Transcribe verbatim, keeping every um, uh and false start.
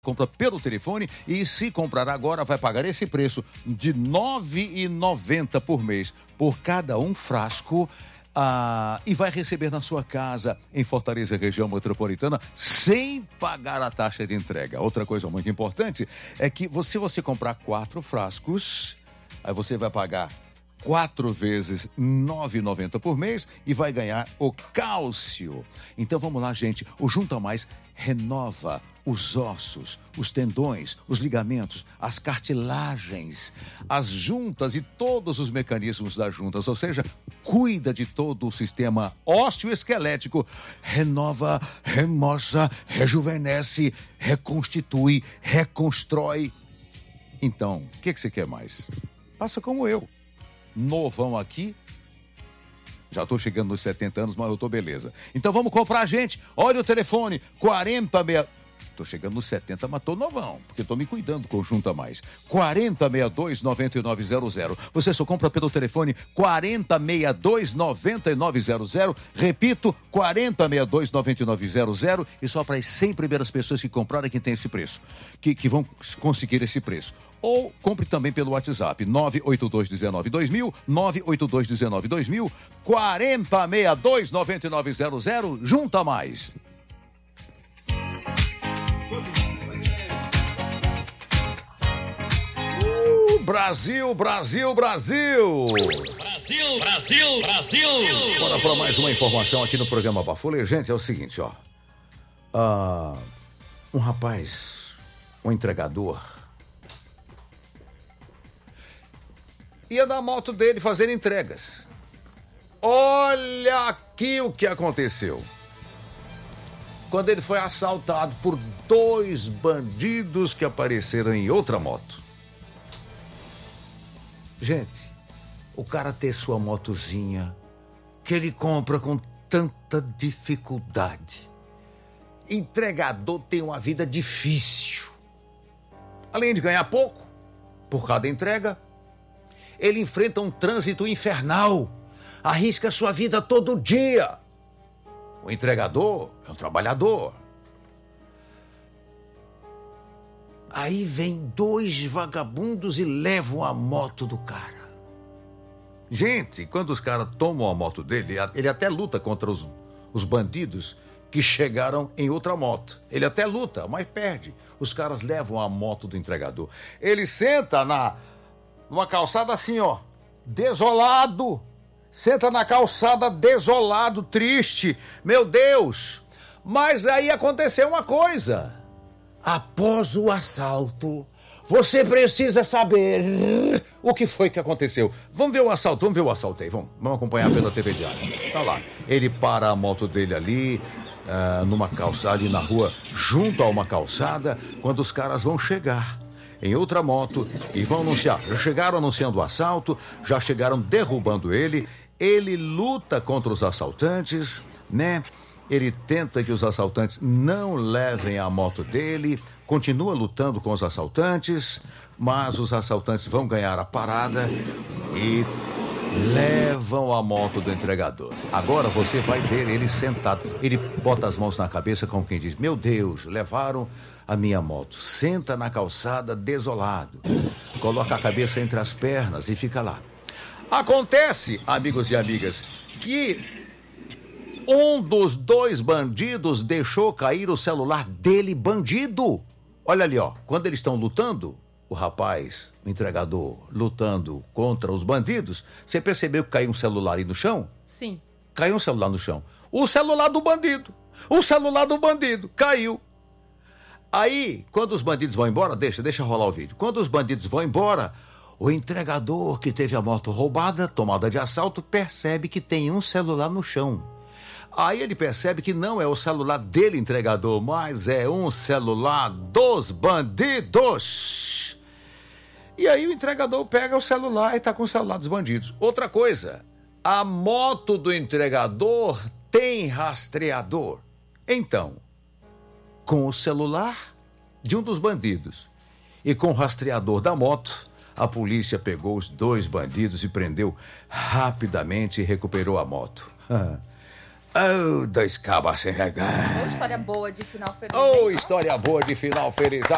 Compra pelo telefone e se comprar agora vai pagar esse preço de nove reais e noventa centavos por mês por cada um frasco ah, e vai receber na sua casa em Fortaleza, região metropolitana, sem pagar a taxa de entrega. Outra coisa muito importante é que se você comprar quatro frascos, aí você vai pagar quatro vezes nove reais e noventa centavos por mês e vai ganhar o cálcio. Então vamos lá, gente. O Junta Mais renova os ossos, os tendões, os ligamentos, as cartilagens, as juntas e todos os mecanismos das juntas, ou seja, cuida de todo o sistema ósseo-esquelético, renova, remoça, rejuvenesce, reconstitui, reconstrói. Então, o que, que você quer mais? Faça como eu. Novão aqui, já estou chegando nos setenta anos, mas eu estou beleza. Então vamos comprar, gente. Olha o telefone, quarenta meia... Estou chegando nos setenta, mas estou novão, porque estou me cuidando com o Junta Mais. quarenta, sessenta e dois, noventa e nove zero zero. Você só compra pelo telefone quarenta, sessenta e dois, noventa e nove zero zero. Repito, quarenta, sessenta e dois, noventa e nove zero zero. E só para as cem primeiras pessoas que comprarem que tem esse preço, que, que vão conseguir esse preço. Ou compre também pelo WhatsApp, nove oito dois um nove dois mil, nove oito dois um nove dois mil, quarenta, sessenta e dois, noventa e nove zero zero. Junta Mais. Brasil, Brasil, Brasil! Brasil, Brasil, Brasil! Bora para mais uma informação aqui no programa Bafulê. Gente, é o seguinte, ó. Ah, um rapaz, um entregador, ia na moto dele fazer entregas. Olha aqui o que aconteceu. Quando ele foi assaltado por dois bandidos que apareceram em outra moto. Gente, o cara ter sua motozinha que ele compra com tanta dificuldade. Entregador tem uma vida difícil. Além de ganhar pouco por cada entrega, ele enfrenta um trânsito infernal. Arrisca sua vida todo dia. O entregador é um trabalhador. Aí vem dois vagabundos e levam a moto do cara. Gente, quando os caras tomam a moto dele, ele até luta contra os, os bandidos que chegaram em outra moto. Ele até luta, mas perde. Os caras levam a moto do entregador. Ele senta na, numa calçada assim, ó, desolado. Senta na calçada desolado, triste. Meu Deus! Mas aí aconteceu uma coisa. Após o assalto, você precisa saber o que foi que aconteceu. Vamos ver o assalto, vamos ver o assalto aí, vamos, vamos acompanhar pela T V Diário. Tá lá, ele para a moto dele ali, uh, numa calçada, ali na rua, junto a uma calçada, quando os caras vão chegar em outra moto e vão anunciar. Já chegaram anunciando o assalto, já chegaram derrubando ele, ele luta contra os assaltantes, né? Ele tenta que os assaltantes não levem a moto dele, continua lutando com os assaltantes, mas os assaltantes vão ganhar a parada e levam a moto do entregador. Agora você vai ver ele sentado. Ele bota as mãos na cabeça como quem diz, meu Deus, levaram a minha moto. Senta na calçada desolado, coloca a cabeça entre as pernas e fica lá. Acontece, amigos e amigas, que um dos dois bandidos deixou cair o celular dele, bandido. Olha ali, ó. Quando eles estão lutando, o rapaz, o entregador, lutando contra os bandidos, você percebeu que caiu um celular aí no chão? Sim. Caiu um celular no chão. O celular do bandido. O celular do bandido. Caiu. Aí, quando os bandidos vão embora, deixa, deixa rolar o vídeo. Quando os bandidos vão embora, o entregador que teve a moto roubada, tomada de assalto, percebe que tem um celular no chão. Aí ele percebe que não é o celular dele, entregador, mas é um celular dos bandidos. E aí o entregador pega o celular e tá com o celular dos bandidos. Outra coisa, a moto do entregador tem rastreador. Então, com o celular de um dos bandidos e com o rastreador da moto, a polícia pegou os dois bandidos e prendeu rapidamente e recuperou a moto. Oh, dois cabas sem regar. Ô, história boa de final feliz. Oh, história boa de final feliz.